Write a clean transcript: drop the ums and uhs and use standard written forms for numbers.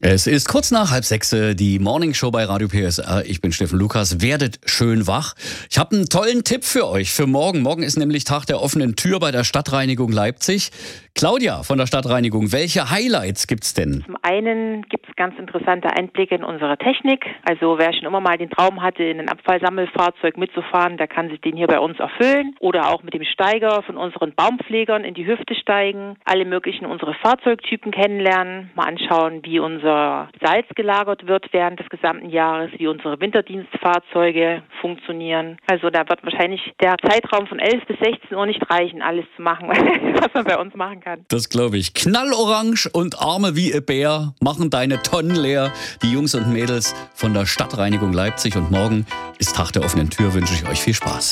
Es ist kurz nach 5:30, die Morningshow bei Radio PSR. Ich bin Steffen Lukas. Werdet schön wach. Ich habe einen tollen Tipp für euch für morgen. Morgen ist nämlich Tag der offenen Tür bei der Stadtreinigung Leipzig. Claudia von der Stadtreinigung, welche Highlights gibt's denn? Zum einen gibt es ganz interessante Einblicke in unsere Technik. Also wer schon immer mal den Traum hatte, in ein Abfallsammelfahrzeug mitzufahren, der kann sich den hier bei uns erfüllen. Oder auch mit dem Steiger von unseren Baumpflegern in die Hüfte steigen. Alle möglichen unsere Fahrzeugtypen kennenlernen. Mal anschauen, wie unser Salz gelagert wird während des gesamten Jahres, wie unsere Winterdienstfahrzeuge funktionieren. Also da wird wahrscheinlich der Zeitraum von 11 bis 16 Uhr nicht reichen, alles zu machen, was man bei uns machen kann. Das glaube ich. Knallorange und Arme wie ein Bär machen deine Tonnen leer. Die Jungs und Mädels von der Stadtreinigung Leipzig. Und morgen ist Tag der offenen Tür. Wünsche ich euch viel Spaß.